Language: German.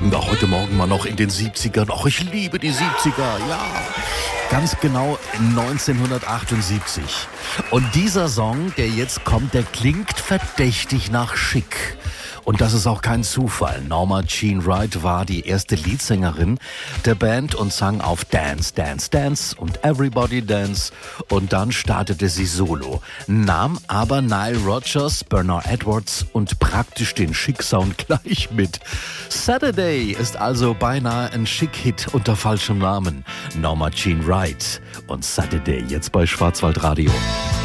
bleiben wir heute Morgen mal noch in den 70ern. Och, ich liebe die 70er, ja. Ganz genau 1978. Und dieser Song, der jetzt kommt, der klingt verdächtig nach Chic. Und das ist auch kein Zufall. Norma Jean Wright war die erste Leadsängerin der Band und sang auf Dance, Dance, Dance und Everybody Dance. Und dann startete sie solo, nahm aber Nile Rodgers, Bernard Edwards und praktisch den Chic-Sound gleich mit. Saturday ist also beinahe ein Chic-Hit unter falschem Namen. Norma Jean Wright und Saturday jetzt bei Schwarzwaldradio.